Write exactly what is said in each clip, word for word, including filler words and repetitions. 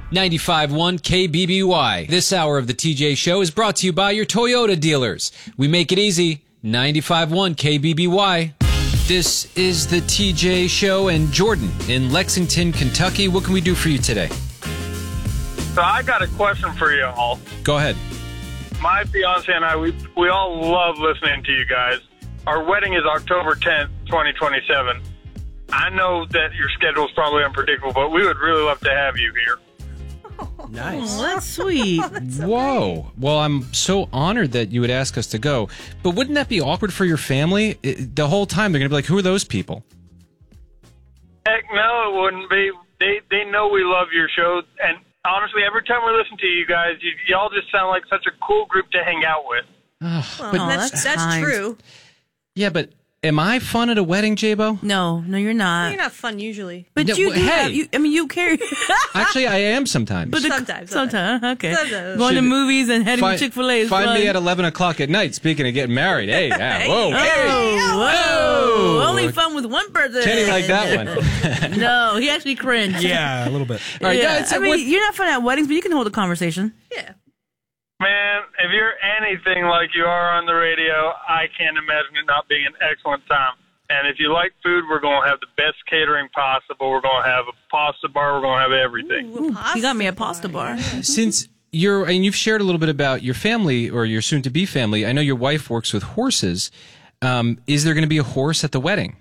ninety-five point one K B B Y. This hour of the T J Show is brought to you by your Toyota dealers. We make it easy. ninety-five point one K B B Y. This is the T J Show, and Jordan in Lexington, Kentucky. What can we do for you today? So I got a question for you all. Go ahead. My fiance and I, we we all love listening to you guys. Our wedding is October tenth, twenty twenty-seven. I know that your schedule is probably unpredictable, but we would really love to have you here. Nice. Oh, that's sweet. That's so Whoa. great. Well, I'm so honored that you would ask us to go. But wouldn't that be awkward for your family? It, the whole time they're going to be like, who are those people? Heck no, it wouldn't be. They they know we love your show, and honestly, every time we listen to you guys, you, y'all just sound like such a cool group to hang out with. Ugh, Well, but that's that's that's kind. true. yeah, but am I fun at a wedding, J-Bo? No, no, you're not. You're not fun usually. But No, you, well, do hey. have, you, I mean, you carry. Actually, I am sometimes. But the- Sometimes, sometimes, okay. Sometimes. Going to Should- movies and heading Find- to Chick-fil-A is Find fun. me at eleven o'clock at night, speaking of getting married. Hey, yeah, whoa, Oh, hey. whoa. Whoa. Only fun with one person. Kenny liked that one. No, he actually cringed. Yeah, a little bit. All right, Yeah. guys, I mean, what- you're not fun at weddings, but you can hold a conversation. Yeah. Man, if you're anything like you are on the radio, I can't imagine it not being an excellent time. And if you like food, we're going to have the best catering possible. We're going to have a pasta bar. We're going to have everything. Ooh, a pasta You got me a pasta bar. Since you're, and you've shared a little bit about your family or your soon-to-be family, I know your wife works with horses. Um, is there going to be a horse at the wedding?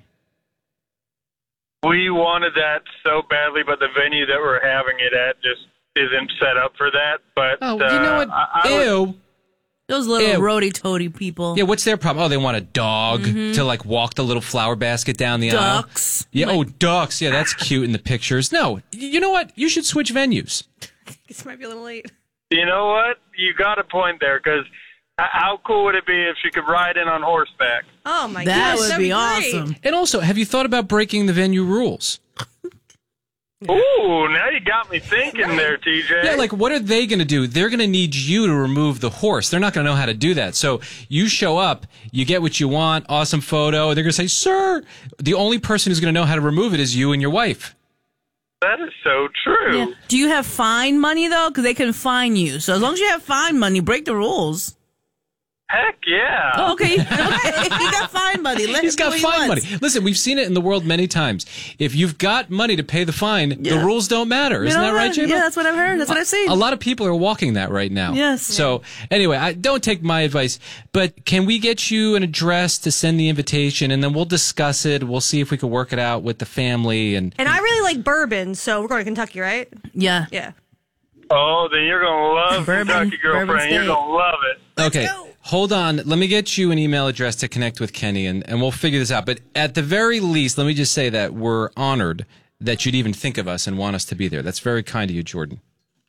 We wanted that so badly, but the venue that we're having it at just isn't set up for that. But Oh, you know uh, what? I, I would- Ew. Those little Ew. roady-toady people. Yeah, what's their problem? Oh, they want a dog to, like, walk the little flower basket down the aisle. Ducks. Yeah, Like- oh, ducks. Yeah, that's cute in the pictures. No, y- you know what? You should switch venues. This might be a little late. You know what? You got a point there, because how cool would it be if she could ride in on horseback? Oh my That gosh, would that'd be great. awesome. And also, have you thought about breaking the venue rules? Ooh, now you got me thinking there, T J. Yeah, like, what are they going to do? They're going to need you to remove the horse. They're not going to know how to do that. So you show up, you get what you want, awesome photo, and they're going to say, sir, the only person who's going to know how to remove it is you and your wife. That is so true. Yeah. Do you have fine money, though? Because they can fine you. So as long as you have fine money, break the rules. Heck yeah. Oh, okay. okay. You got fine money. Let He's him do got what he fine money. wants. Listen, we've seen it in the world many times. If you've got money to pay the fine, the Yeah. rules don't matter. You Isn't know that right, what? J-Bo? Yeah, that's what I've heard. That's what I've seen. A lot of people are walking that right now. Yes. So anyway, I don't take my advice, but can we get you an address to send the invitation, and then we'll discuss it. We'll see if we can work it out with the family. And And I really like bourbon, so we're going to Kentucky, right? Yeah. Yeah. Oh, then you're going to love Bourbon- Kentucky, Bourbon girlfriend. You're State. going to love it. okay, go. hold on. Let me get you an email address to connect with Kenny, and, and we'll figure this out. But at the very least, let me just say that we're honored that you'd even think of us and want us to be there. That's very kind of you, Jordan.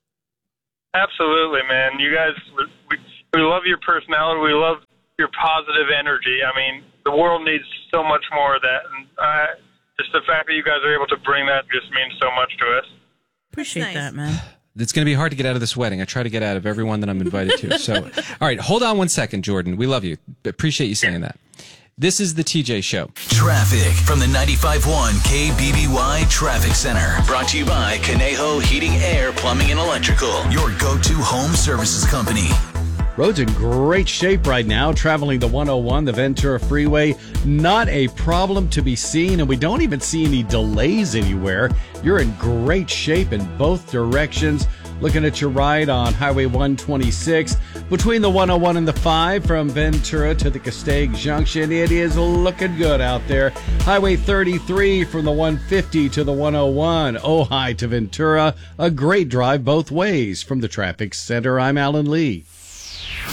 Absolutely, man. You guys, we, we love your personality. We love your positive energy. I mean, the world needs so much more of that. And uh, just the fact that you guys are able to bring that just means so much to us. Appreciate That's nice. that, man. It's going to be hard to get out of this wedding. I try to get out of everyone that I'm invited to. So, all right, hold on one second, Jordan. We love you. Appreciate you saying that. This is the T J Show. Traffic from the ninety-five point one K B B Y Traffic Center. Brought to you by Conejo Heating, Air, Plumbing, and Electrical. Your go-to home services company. Roads in great shape right now. Traveling the one oh one, the Ventura Freeway, not a problem to be seen, and we don't even see any delays anywhere. You're in great shape in both directions. Looking at your right on Highway one twenty-six, between the one oh one and the five from Ventura to the Castaic Junction, it is looking good out there. Highway thirty-three from the one fifty to the one oh one, Ojai to Ventura, a great drive both ways. From the Traffic Center, I'm Alan Lee.